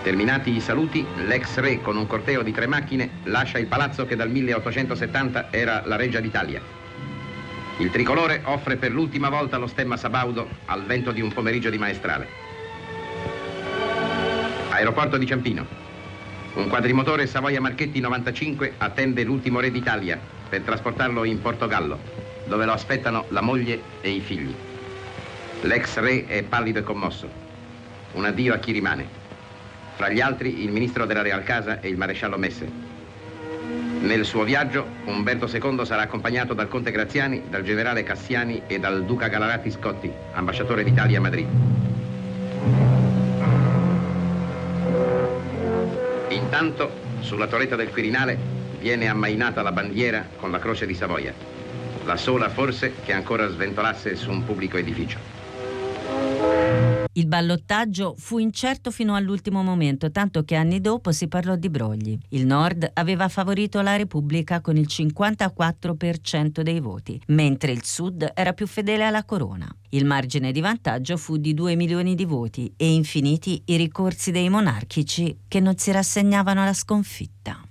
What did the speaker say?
Terminati i saluti, l'ex re con un corteo di 3 macchine lascia il palazzo che dal 1870 era la Reggia d'Italia. Il tricolore offre per l'ultima volta lo stemma sabaudo al vento di un pomeriggio di maestrale. Aeroporto di Ciampino. Un quadrimotore Savoia Marchetti 95 attende l'ultimo re d'Italia per trasportarlo in Portogallo, dove lo aspettano la moglie e i figli. L'ex re è pallido e commosso. Un addio a chi rimane. Fra gli altri il ministro della Real Casa e il maresciallo Messe. Nel suo viaggio Umberto II sarà accompagnato dal conte Graziani, dal generale Cassiani e dal duca Galarati Scotti, ambasciatore d'Italia a Madrid. Intanto, sulla torretta del Quirinale viene ammainata la bandiera con la croce di Savoia, la sola forse che ancora sventolasse su un pubblico edificio. Il ballottaggio fu incerto fino all'ultimo momento, tanto che anni dopo si parlò di brogli. Il Nord aveva favorito la Repubblica con il 54% dei voti, mentre il Sud era più fedele alla corona. Il margine di vantaggio fu di 2 milioni di voti e infiniti i ricorsi dei monarchici che non si rassegnavano alla sconfitta.